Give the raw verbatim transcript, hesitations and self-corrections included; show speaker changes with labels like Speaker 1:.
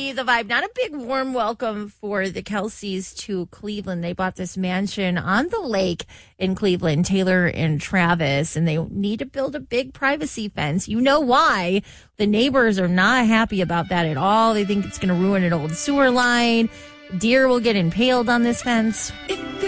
Speaker 1: you the vibe. Not a big warm welcome for the Kelseys to Cleveland. They bought this mansion on the lake in Cleveland, Taylor and Travis, and they need to build a big privacy fence. You know why. The neighbors are not happy about that at all. They think it's going to ruin an old sewer line. Deer will get impaled on this fence.
Speaker 2: It